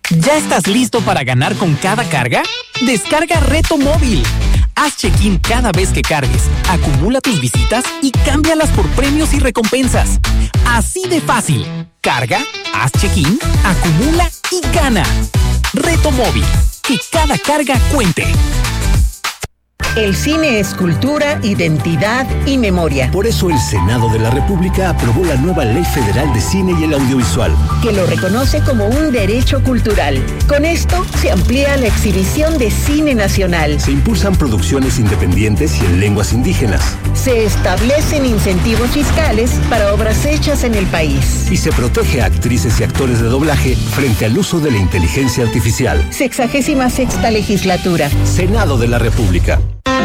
¿Ya estás listo para ganar con cada carga? Descarga Reto Móvil. Haz check-in cada vez que cargues, acumula tus visitas y cámbialas por premios y recompensas. Así de fácil. Carga, haz check-in, acumula y gana. Reto Móvil. Que cada carga cuente. El cine es cultura, identidad y memoria. Por eso el Senado de la República aprobó la nueva Ley Federal de Cine y el Audiovisual, que lo reconoce como un derecho cultural. Con esto se amplía la exhibición de cine nacional. Se impulsan producciones independientes y en lenguas indígenas. Se establecen incentivos fiscales para obras hechas en el país. Y se protege a actrices y actores de doblaje frente al uso de la inteligencia artificial. 66ª legislatura. Senado de la República.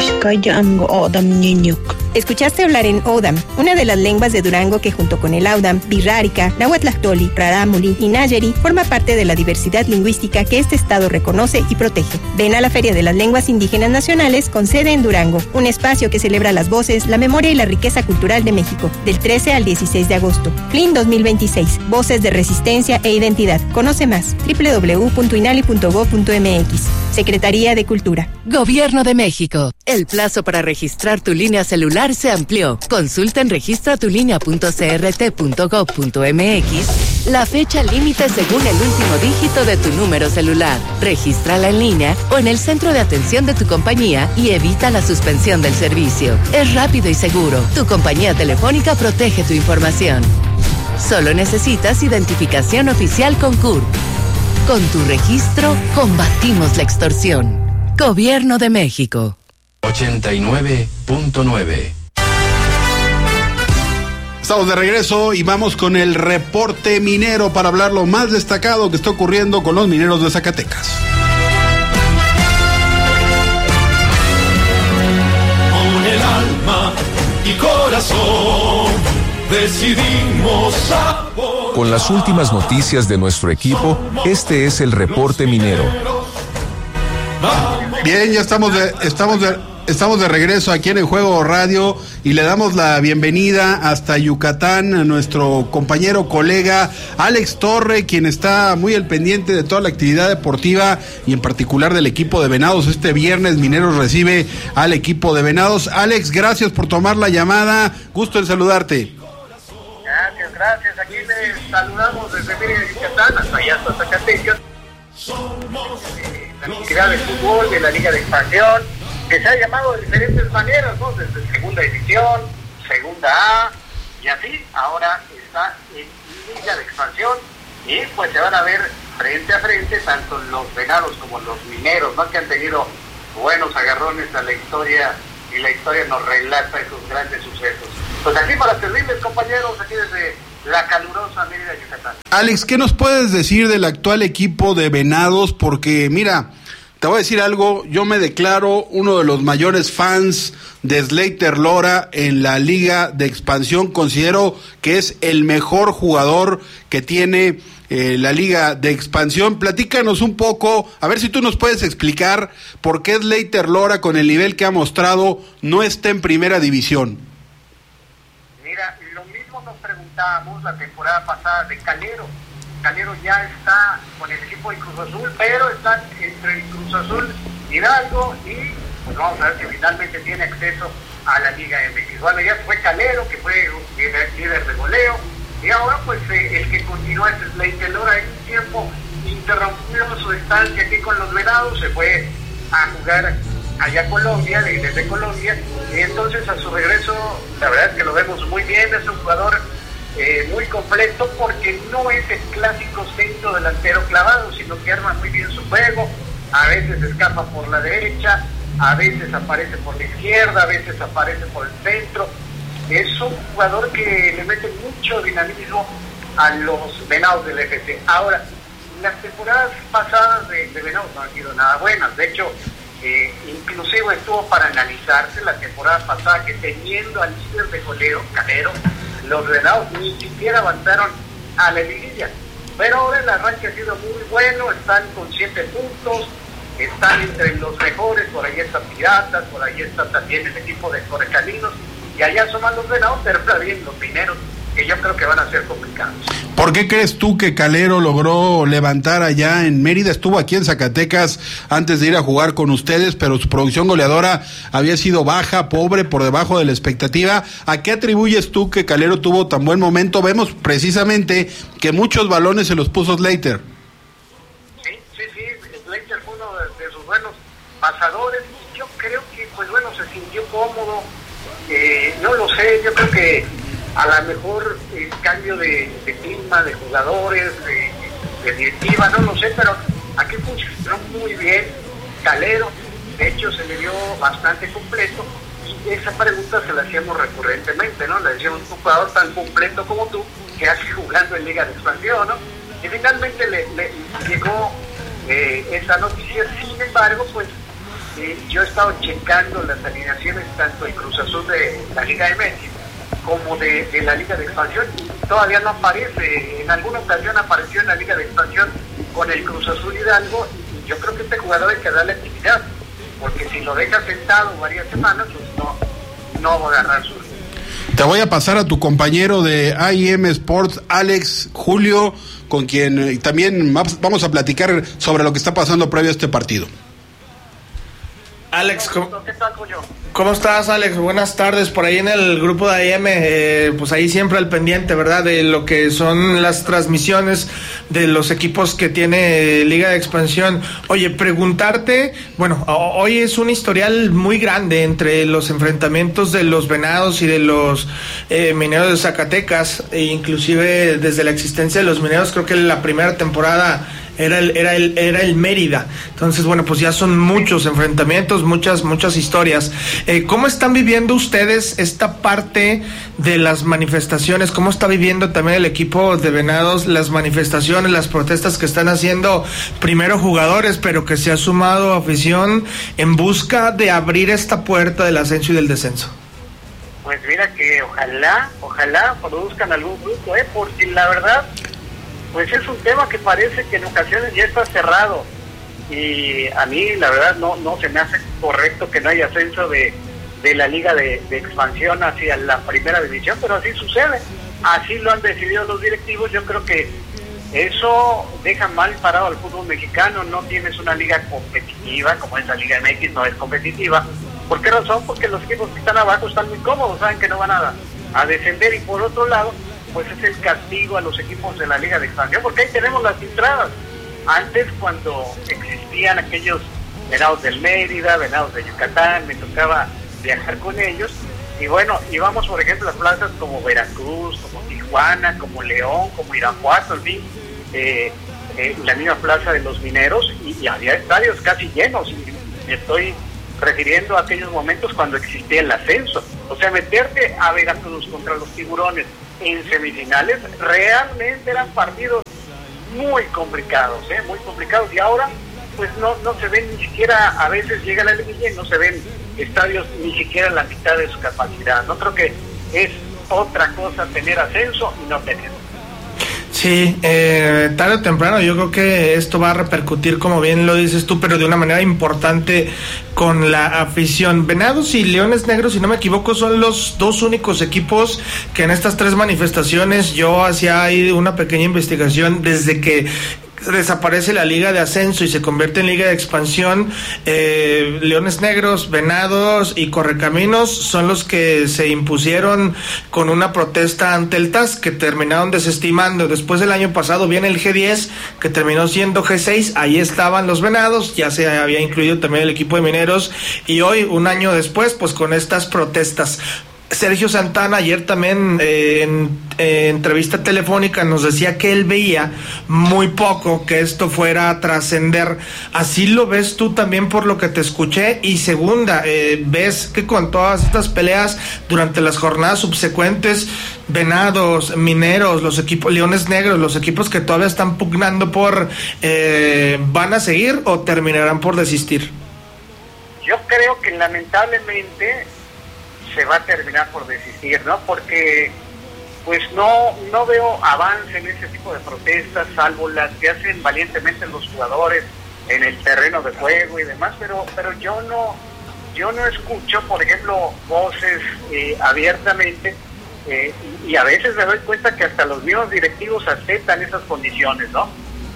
Escuchaste hablar en Odam, una de las lenguas de Durango que junto con el Audam, Birrárica, Nahuatlactoli, Rarámuri y Nayeri forma parte de la diversidad lingüística que este estado reconoce y protege. Ven a la Feria de las Lenguas Indígenas Nacionales con sede en Durango, un espacio que celebra las voces, la memoria y la riqueza cultural de México, del 13 al 16 de agosto. FLIN 2026, Voces de Resistencia e Identidad. Conoce más, www.inali.gov.mx. Secretaría de Cultura. Gobierno de México. El plazo para registrar tu línea celular se amplió. Consulta en registratulinea.crt.gov.mx la fecha límite según el último dígito de tu número celular. Regístrala en línea o en el centro de atención de tu compañía y evita la suspensión del servicio. Es rápido y seguro. Tu compañía telefónica protege tu información. Solo necesitas identificación oficial con CURP. Con tu registro, combatimos la extorsión. Gobierno de México. 89.9. Estamos de regreso y vamos con el reporte minero para hablar lo más destacado que está ocurriendo con los mineros de Zacatecas. Con el alma y corazón decidimos apoyar. Con las últimas noticias de nuestro equipo, este es el reporte minero. Bien, ya estamos de regreso aquí en El Juego Radio y le damos la bienvenida hasta Yucatán a nuestro compañero, colega Alex Torre, quien está muy al pendiente de toda la actividad deportiva y en particular del equipo de Venados. Este viernes Mineros recibe al equipo de Venados. Alex, gracias por tomar la llamada, gusto en saludarte. Gracias, aquí les saludamos desde Mérida, Yucatán, hasta allá, hasta Zacatecas. La actividad de fútbol de la Liga de Expansión, que se ha llamado de diferentes maneras, ¿no? Desde segunda división, segunda A, y así, ahora está en Liga de Expansión, y pues se van a ver frente a frente tanto los Venados como los Mineros, ¿no? Que han tenido buenos agarrones a la historia, y la historia nos relata esos grandes sucesos. Pues aquí para servirles, compañeros, aquí desde la calurosa Mérida, Yucatán. Alex, ¿qué nos puedes decir del actual equipo de Venados? Porque mira, te voy a decir algo, yo me declaro uno de los mayores fans de Slater Lora en la Liga de Expansión. Considero que es el mejor jugador que tiene la Liga de Expansión. Platícanos un poco, a ver si tú nos puedes explicar por qué Slater Lora, con el nivel que ha mostrado, no está en primera división. La temporada pasada de Calero. Calero ya está con el equipo de Cruz Azul, pero están entre Cruz Azul, Hidalgo y pues vamos a ver si finalmente tiene acceso a la Liga MX. Bueno, ya fue Calero, que fue líder de goleo, y ahora pues el que continúa es Slater Lora. En un tiempo interrumpió su estancia aquí con los Venados, se fue a jugar allá a Colombia, desde Colombia, y entonces a su regreso, la verdad es que lo vemos muy bien. Es un jugador muy completo, porque no es el clásico centro delantero clavado, sino que arma muy bien su juego. A veces escapa por la derecha, a veces aparece por la izquierda, a veces aparece por el centro. Es un jugador que le mete mucho dinamismo a los Venados del FC. Ahora, las temporadas pasadas de Venados no han sido nada buenas. De hecho, inclusive estuvo para analizarse la temporada pasada que, teniendo al líder de goleo, Calero, los Venados ni siquiera avanzaron a la liguilla. Pero ahora el arranque ha sido muy bueno, están con 7 puntos, están entre los mejores. Por ahí está Piratas, por ahí está también el equipo de Correcaminos, y allá son los Venados, pero está bien los Mineros, que yo creo que van a ser complicados. ¿Por qué crees tú que Calero logró levantar allá en Mérida? Estuvo aquí en Zacatecas antes de ir a jugar con ustedes, pero su producción goleadora había sido baja, pobre, por debajo de la expectativa. ¿A qué atribuyes tú que Calero tuvo tan buen momento? Vemos precisamente que muchos balones se los puso Slater. Sí, Slater fue uno de sus buenos pasadores. Yo creo que, pues bueno, se sintió cómodo. No lo sé, yo creo que a lo mejor el cambio de clima, de jugadores, de directiva, no lo sé, pero aquí funcionó muy bien Calero. De hecho, se le dio bastante completo, y esa pregunta se la hacíamos recurrentemente, ¿no? Le decíamos, un jugador tan completo como tú, que hace jugando en Liga de Expansión, ¿no? Y finalmente le llegó esa noticia. Sin embargo, pues yo he estado checando las alineaciones tanto en Cruz Azul de la Liga MX como de la Liga de Expansión, y todavía no aparece. En alguna ocasión apareció en la Liga de Expansión con el Cruz Azul Hidalgo, y yo creo que este jugador hay que darle actividad, porque si lo deja sentado varias semanas, pues no va a agarrar su... Te voy a pasar a tu compañero de AIM Sports, Alex Julio, con quien también vamos a platicar sobre lo que está pasando previo a este partido. Alex, ¿qué tal, Julio? ¿Cómo estás, Alex? Buenas tardes, por ahí en el grupo de AM, pues ahí siempre al pendiente, ¿verdad? De lo que son las transmisiones de los equipos que tiene Liga de Expansión. Oye, preguntarte, bueno, hoy es un historial muy grande entre los enfrentamientos de los Venados y de los Mineros de Zacatecas, e inclusive desde la existencia de los Mineros, creo que la primera temporada era el Mérida. Entonces, bueno, pues ya son muchos enfrentamientos, muchas historias. ¿Cómo están viviendo ustedes esta parte de las manifestaciones? ¿Cómo está viviendo también el equipo de Venados las manifestaciones, las protestas que están haciendo primero jugadores, pero que se ha sumado afición en busca de abrir esta puerta del ascenso y del descenso? Pues mira que ojalá produzcan algún fruto, porque la verdad, pues es un tema que parece que en ocasiones ya está cerrado, y a mí la verdad no se me hace correcto que no haya ascenso de la Liga de Expansión hacia la primera división, pero así sucede, así lo han decidido los directivos. Yo creo que eso deja mal parado al fútbol mexicano. No tienes una liga competitiva como es la Liga MX, no es competitiva. ¿Por qué razón? Porque los equipos que están abajo están muy cómodos, saben que no van a descender, y por otro lado, pues es el castigo a los equipos de la Liga de Expansión, porque ahí tenemos las entradas. Antes, cuando existían aquellos Venados del Mérida, Venados de Yucatán, me tocaba viajar con ellos, y bueno, íbamos por ejemplo a plazas como Veracruz, como Tijuana, como León, como Irapuato, en fin, la misma plaza de los Mineros, y había estadios casi llenos, y me estoy refiriendo a aquellos momentos cuando existía el ascenso. O sea, meterte a Veracruz contra los Tiburones en semifinales realmente eran partidos muy complicados, y ahora pues no se ven ni siquiera, a veces llega la liguilla y no se ven estadios ni siquiera la mitad de su capacidad. No creo que es otra cosa tener ascenso y no tener. Sí, tarde o temprano yo creo que esto va a repercutir, como bien lo dices tú, pero de una manera importante con la afición. Venados y Leones Negros, si no me equivoco, son los dos únicos equipos que en estas tres manifestaciones, yo hacía ahí una pequeña investigación desde que desaparece la Liga de Ascenso y se convierte en Liga de Expansión. Leones Negros, Venados y Correcaminos son los que se impusieron con una protesta ante el TAS, que terminaron desestimando. Después del año pasado viene el G10, que terminó siendo G6, ahí estaban los Venados, ya se había incluido también el equipo de Mineros, y hoy, un año después, pues con estas protestas. Sergio Santana ayer también en entrevista telefónica nos decía que él veía muy poco que esto fuera a trascender. ¿Así lo ves tú también por lo que te escuché? Y segunda, ¿ves que con todas estas peleas durante las jornadas subsecuentes, Venados, Mineros, los equipos Leones Negros, los equipos que todavía están pugnando por van a seguir o terminarán por desistir? Yo creo que lamentablemente se va a terminar por desistir, ¿no? Porque pues no veo avance en ese tipo de protestas, salvo las que hacen valientemente los jugadores en el terreno de juego y demás, pero yo no escucho, por ejemplo, voces abiertamente y a veces me doy cuenta que hasta los mismos directivos aceptan esas condiciones, ¿no?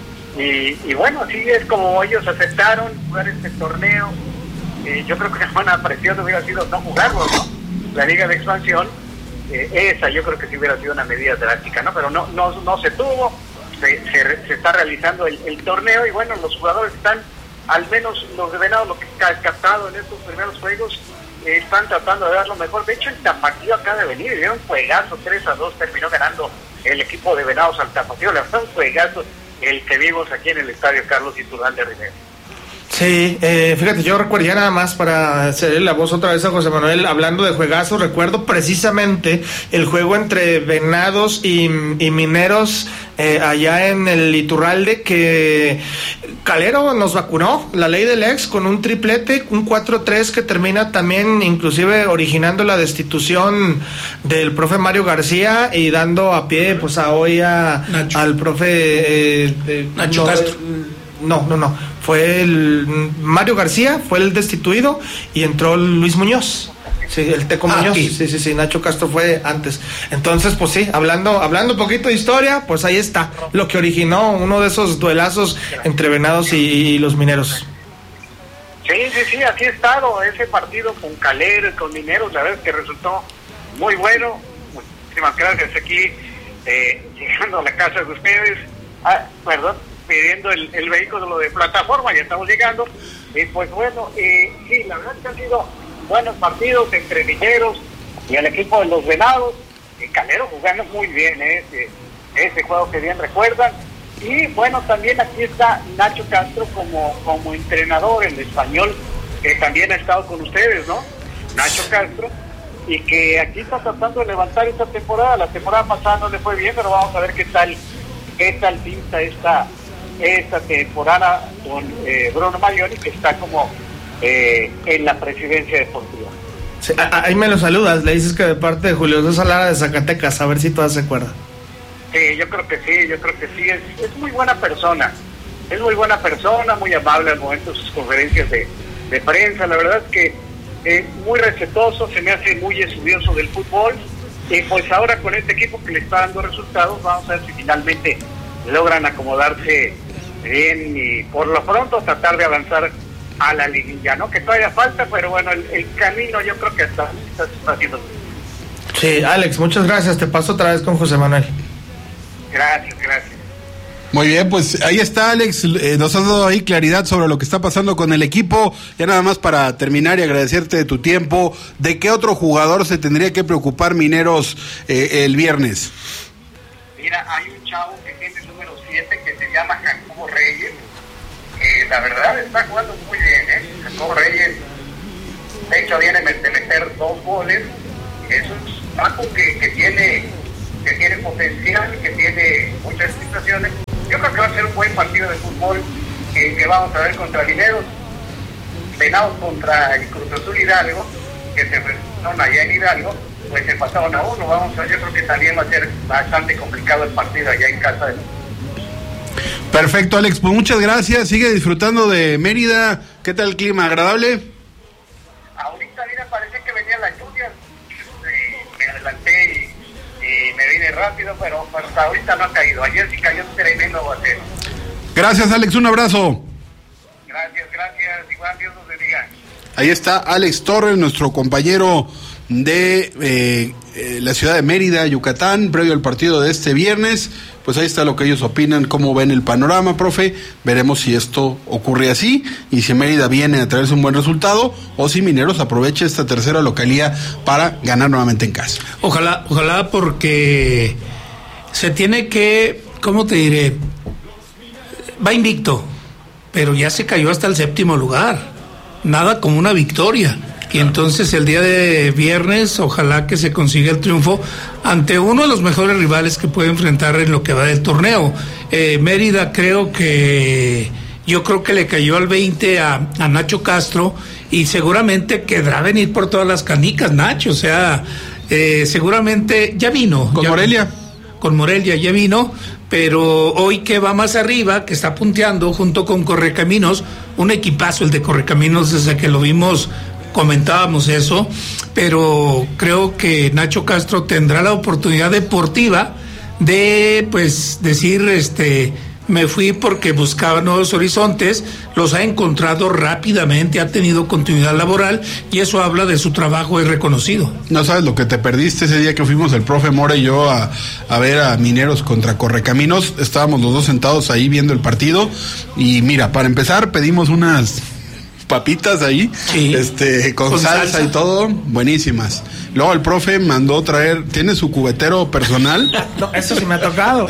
Y bueno, así es como ellos aceptaron jugar este torneo. Yo creo que la buena presión hubiera sido no jugarlo, ¿no? La Liga de Expansión, esa yo creo que sí hubiera sido una medida drástica, ¿no? Pero no se tuvo, se está realizando el torneo y bueno, los jugadores están, al menos los de Venados, lo que ha captado en estos primeros juegos, están tratando de dar lo mejor. De hecho, el Tapatío acaba de venir y dio un juegazo, 3-2, terminó ganando el equipo de Venados al Tapatío. Le fue un juegazo el que vimos aquí en el estadio Carlos Iturralde Rivera. Sí, fíjate, yo recuerdo ya nada más para hacerle la voz otra vez a José Manuel, hablando de juegazos, recuerdo precisamente el juego entre Venados y Mineros allá en el Iturralde, que Calero nos vacunó, la ley del ex, con un triplete, un 4-3 que termina también inclusive originando la destitución del profe Mario García y dando a pie pues a hoy al profe Nacho Castro. No, fue el Mario García, fue el destituido y entró Luis Muñoz. Sí, el Teco Muñoz. Okay. Sí, Nacho Castro fue antes. Entonces, pues sí, hablando un poquito de historia, pues ahí está lo que originó uno de esos duelazos entre Venados y los Mineros. Sí, así ha estado ese partido con Calero y con Mineros, la verdad es que resultó muy bueno. Muchísimas gracias aquí, llegando a la casa de ustedes. Pidiendo el vehículo de plataforma, ya estamos llegando, y pues bueno, sí, la verdad es que han sido buenos partidos entre Mineros y el equipo de los Venados, Calero jugando muy bien ese juego que bien recuerdan, y bueno, también aquí está Nacho Castro como entrenador, el español, que también ha estado con ustedes, ¿no? Nacho Castro, y que aquí está tratando de levantar esta temporada. La temporada pasada no le fue bien, pero vamos a ver qué tal pinta esta temporada con Bruno Marioni, que está como en la presidencia deportiva. Sí, ahí me lo saludas, le dices que de parte de Julio César Lara de Zacatecas, a ver si todavía se acuerda. Sí, yo creo que sí, es muy buena persona, muy amable al momento de sus conferencias de prensa. La verdad es que muy respetuoso, se me hace muy estudioso del fútbol, y pues ahora con este equipo que le está dando resultados, vamos a ver si finalmente logran acomodarse bien y por lo pronto tratar de avanzar a la liguilla, ¿no? Que todavía falta, pero bueno, el camino yo creo que está haciendo. Sí, Alex, muchas gracias, te paso otra vez con José Manuel. Gracias. Muy bien, pues ahí está, Alex, nos has dado ahí claridad sobre lo que está pasando con el equipo. Ya nada más para terminar y agradecerte de tu tiempo, ¿de qué otro jugador se tendría que preocupar Mineros el viernes? Mira, hay un chavo que tiene el número 7 que se llama Jacobo Reyes, que la verdad está jugando muy bien, Jacobo Reyes, de hecho viene de meter 2 goles. Es un banco que tiene potencial, que tiene muchas situaciones. Yo creo que va a ser un buen partido de fútbol que vamos a ver contra Mineros. Venados contra el Cruz Azul Hidalgo, que se enfrentaron allá en Hidalgo, pues se pasaron a 1. Vamos a ver, yo creo que también va a ser bastante complicado el partido allá en casa de... Perfecto, Alex, pues muchas gracias, sigue disfrutando de Mérida. ¿Qué tal el clima? ¿Agradable? Ahorita, mira, parece que venía la lluvia, me adelanté y me vine rápido, pero hasta ahorita no ha caído. Ayer sí cayó un tremendo aguacero. Gracias, Alex, un abrazo. Gracias, igual Dios nos bendiga. Ahí está Alex Torres, nuestro compañero de la ciudad de Mérida, Yucatán, previo al partido de este viernes. Pues ahí está lo que ellos opinan, cómo ven el panorama, profe. Veremos si esto ocurre así y si Mérida viene a traerse un buen resultado o si Mineros aprovecha esta tercera localía para ganar nuevamente en casa. Ojalá, porque se tiene que, ¿cómo te diré? Va invicto, pero ya se cayó hasta el 7º lugar. Nada como una victoria. Y entonces el día de viernes, ojalá que se consiga el triunfo ante uno de los mejores rivales que puede enfrentar en lo que va del torneo. Mérida yo creo que le cayó al 20 a Nacho Castro y seguramente quedará venir por todas las canicas, Nacho. O sea, seguramente ya vino. Con Morelia. Con Morelia ya vino, pero hoy que va más arriba, que está punteando junto con Correcaminos, un equipazo el de Correcaminos desde que lo vimos comentábamos eso, pero creo que Nacho Castro tendrá la oportunidad deportiva de, pues, decir, me fui porque buscaba nuevos horizontes, los ha encontrado rápidamente, ha tenido continuidad laboral y eso habla de su trabajo y reconocido. No sabes lo que te perdiste ese día que fuimos el profe Mora y yo a ver a Mineros contra Correcaminos. Estábamos los dos sentados ahí viendo el partido y mira, para empezar pedimos unas papitas ahí, sí, con salsa y todo, buenísimas. Luego el profe mandó traer, ¿tiene su cubetero personal? No, eso sí me ha tocado.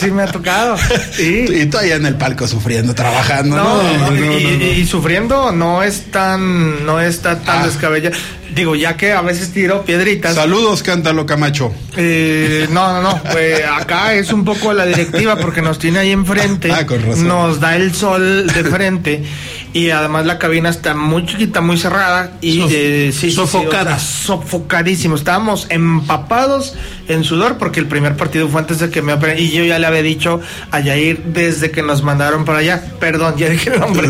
Sí. Y tú allá en el palco sufriendo, trabajando, ¿no? Y sufriendo no está tan descabellado. Digo, ya que a veces tiro piedritas. Saludos, Cántalo Camacho. No, pues acá es un poco la directiva porque nos tiene ahí enfrente. Con razón. Nos da el sol de frente y además la cabina está muy chiquita, muy cerrada y sofocada. Sofocadísimo. Estábamos empapados en sudor porque el primer partido fue antes de que me operaran y yo ya le había dicho a Yair desde que nos mandaron para allá. Perdón, ya dije el nombre.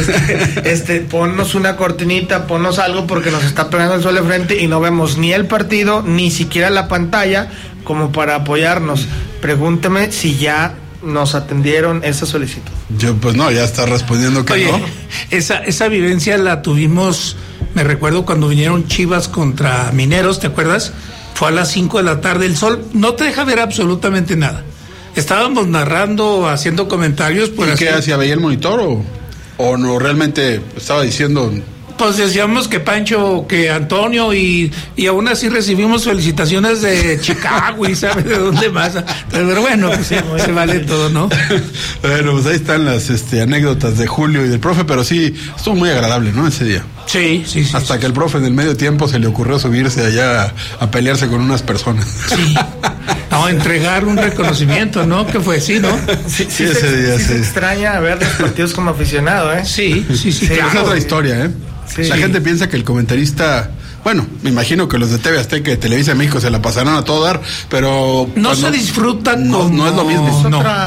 Ponnos una cortinita, ponnos algo porque nos está pegando el sol de frente y no vemos ni el partido, ni siquiera la pantalla como para apoyarnos. Pregúnteme si ya nos atendieron esa solicitud. Yo pues no, ya está respondiendo que no. Esa vivencia la tuvimos, me recuerdo cuando vinieron Chivas contra Mineros, ¿te acuerdas? Fue a las 5 de la tarde, el sol no te deja ver absolutamente nada. Estábamos narrando, haciendo comentarios. ¿Y qué hacía? ¿Veía el monitor o no realmente estaba diciendo? Pues decíamos que Pancho, que Antonio y aún así recibimos felicitaciones de Chicago y sabe de dónde más. Pero bueno, pues se vale todo, ¿no? Bueno, pues ahí están las anécdotas de Julio y del profe, pero sí, estuvo muy agradable, ¿no? Ese día. Sí. Hasta que el profe en el medio tiempo se le ocurrió subirse allá a pelearse con unas personas. Sí. No, entregar un reconocimiento, ¿no? Que fue así, ¿no? Sí, ese día se extraña ver los partidos como aficionado, ¿eh? Sí, claro. Es otra historia, ¿eh? Sí. La gente piensa que el comentarista, bueno, me imagino que los de TV Azteca y Televisa México se la pasarán a todo dar, pero no se disfrutan no es lo mismo.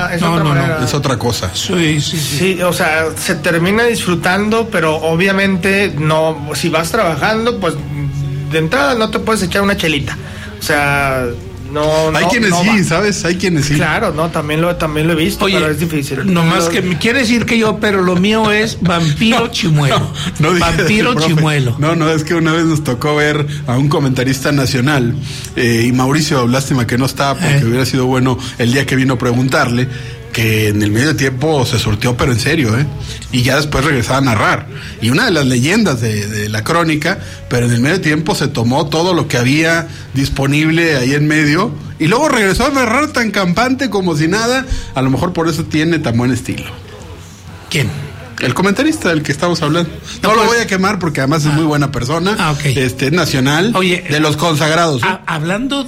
Es otra cosa. Sí, o sea, se termina disfrutando, pero obviamente no, si vas trabajando, pues de entrada no te puedes echar una chelita. O sea, hay quienes sí, ¿sabes? Hay quienes sí. Claro, también lo he visto. Oye, pero es difícil. Nomás que me quiere decir que pero lo mío es vampiro chimuelo. Vampiro chimuelo. No, es que una vez nos tocó ver a un comentarista nacional y Mauricio, lástima que no estaba porque hubiera sido bueno el día que vino a preguntarle, que en el medio tiempo se sorteó, pero en serio, y ya después regresaba a narrar. Y una de las leyendas de la crónica, pero en el medio tiempo se tomó todo lo que había disponible ahí en medio y luego regresó a narrar tan campante como si nada. A lo mejor por eso tiene tan buen estilo. ¿Quién? El comentarista del que estamos hablando. No lo voy a quemar porque además es muy buena persona. Okay. Es nacional. Oye, de los consagrados. Hablando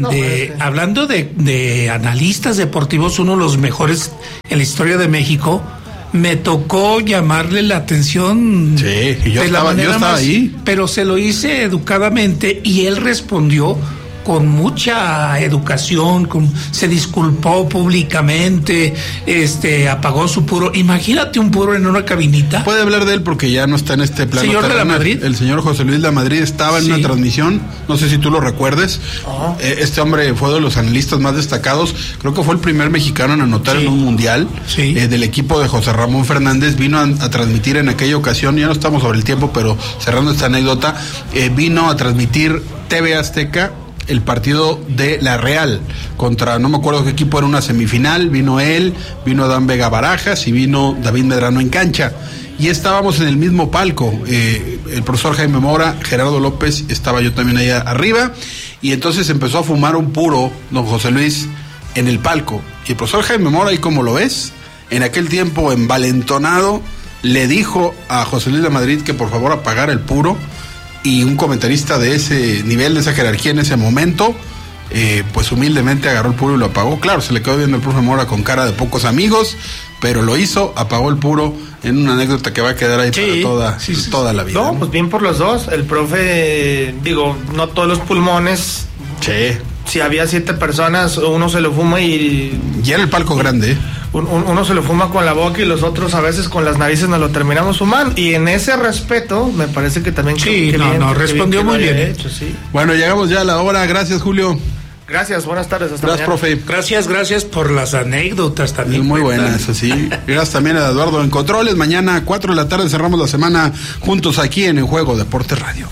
de analistas deportivos, uno de los mejores en la historia de México, me tocó llamarle la atención. Sí, y yo estaba ahí. Pero se lo hice educadamente y él respondió con mucha educación, se disculpó públicamente, apagó su puro. Imagínate un puro en una cabinita. Puede hablar de él porque ya no está en este plano. ¿Señor de la Madrid? El señor José Luis La Madrid estaba en una transmisión, no sé si tú lo recuerdes. Este hombre fue de los analistas más destacados, creo que fue el primer mexicano en anotar en un mundial del equipo de José Ramón Fernández. Vino a transmitir en aquella ocasión, ya no estamos sobre el tiempo, pero cerrando esta anécdota, vino a transmitir TV Azteca el partido de La Real contra, no me acuerdo qué equipo, era una semifinal. Vino él, vino Adán Vega Barajas y vino David Medrano en cancha y estábamos en el mismo palco, el profesor Jaime Mora, Gerardo López, estaba yo también allá arriba y entonces empezó a fumar un puro don José Luis en el palco y el profesor Jaime Mora, ahí como lo ves, en aquel tiempo envalentonado, le dijo a José Luis de Madrid que por favor apagara el puro. Y un comentarista de ese nivel, de esa jerarquía en ese momento, pues humildemente agarró el puro y lo apagó. Claro, se le quedó viendo el profe Mora con cara de pocos amigos, pero lo hizo, apagó el puro en una anécdota que va a quedar ahí para toda la vida. No, pues bien por los dos. El profe, no todos los pulmones. Sí. Si había 7 personas, uno se lo fuma y... Ya era el palco grande, uno se lo fuma con la boca y los otros a veces con las narices nos lo terminamos fumando. Y en ese respeto, me parece que también... respondió muy bien. Hecho, sí. Bueno, llegamos ya a la hora. Gracias, Julio. Gracias, buenas tardes. Hasta mañana. Profe. Gracias por las anécdotas también. Muy buenas, así. Gracias también a Eduardo en Controles. Mañana 4 de la tarde cerramos la semana juntos aquí en El Juego Deporte Radio.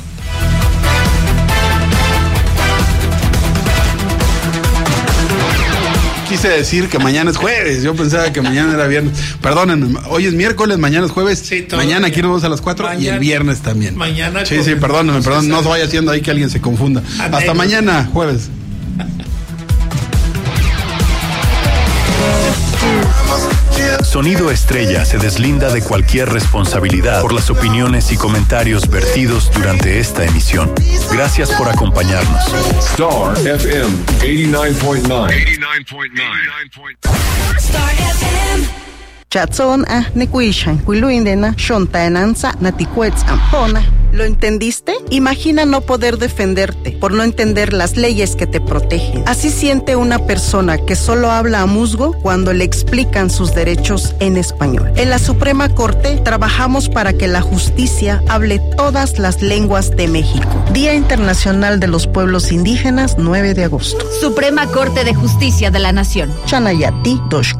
Quise decir que mañana es jueves, yo pensaba que mañana era viernes. Perdónenme, hoy es miércoles, mañana es jueves, sí, mañana aquí nos vemos a las 4 y el viernes también. Mañana. Sí, perdónenme, no se vaya haciendo ahí que alguien se confunda. Hasta mañana, jueves. Sonido Estrella se deslinda de cualquier responsabilidad por las opiniones y comentarios vertidos durante esta emisión. Gracias por acompañarnos. Star FM 89.9. Star FM. Chatson nekuishan kuiluindena shontaenanza naticuets ampona. ¿Lo entendiste? Imagina no poder defenderte por no entender las leyes que te protegen. Así siente una persona que solo habla a musgo cuando le explican sus derechos en español. En la Suprema Corte trabajamos para que la justicia hable todas las lenguas de México. Día Internacional de los Pueblos Indígenas, 9 de agosto. Suprema Corte de Justicia de la Nación. Chanayati, Doshko.